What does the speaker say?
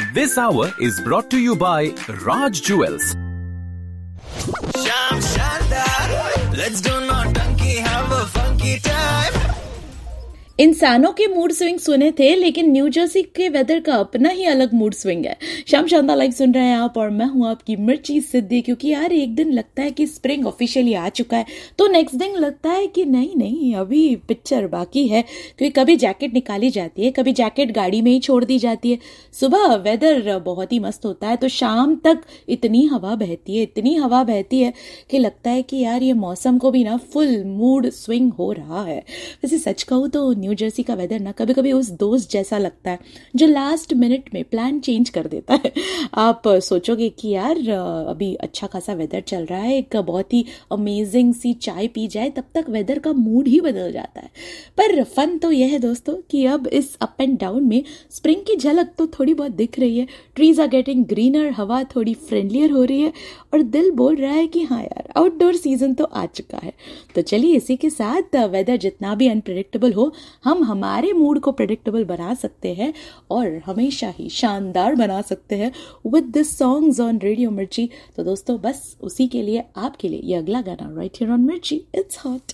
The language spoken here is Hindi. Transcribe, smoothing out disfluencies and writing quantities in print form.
This hour is brought to you by Raj Jewels. Sham Shanda, let's do naughty, have a funky time. इंसानों के मूड स्विंग सुने थे, लेकिन न्यू जर्सी के वेदर का अपना ही अलग मूड स्विंग है। शाम शानदार लाइव सुन रहे हैं आप और मैं हूं आपकी मिर्ची सिद्धि। क्योंकि यार एक दिन लगता है कि स्प्रिंग ऑफिशियली आ चुका है, तो नेक्स्ट दिन लगता है कि नहीं अभी पिक्चर बाकी है। क्योंकि कभी जैकेट निकाली जाती है, कभी जैकेट गाड़ी में ही छोड़ दी जाती है। सुबह वेदर बहुत ही मस्त होता है, तो शाम तक इतनी हवा बहती है कि लगता है कि यार ये मौसम को भी ना फुल मूड स्विंग हो रहा है। वैसे सच कहूँ तो न्यू जर्सी का वेदर ना कभी कभी उस दोस्त जैसा लगता है जो लास्ट मिनट में प्लान चेंज कर देता है। आप सोचोगे कि यार अभी अच्छा खासा वेदर चल रहा है, एक बहुत ही अमेजिंग सी चाय पी जाए, तब तक वेदर का मूड ही बदल जाता है। पर फन तो यह है दोस्तों कि अब इस अप एंड डाउन में स्प्रिंग की झलक तो थोड़ी बहुत दिख रही है। ट्रीज आर गेटिंग ग्रीनर, हवा थोड़ी फ्रेंडलियर हो रही है और दिल बोल रहा है कि हाँ यार आउटडोर सीजन तो आ चुका है। तो चलिए इसी के साथ वेदर जितना भी अनप्रेडिक्टेबल हो, हम हमारे मूड को प्रेडिक्टेबल बना सकते हैं और हमेशा ही शानदार बना सकते हैं with this songs on radio मिर्ची। तो दोस्तों बस उसी के लिए आपके लिए ये अगला गाना राइट हियर ऑन मिर्ची, इट्स हॉट।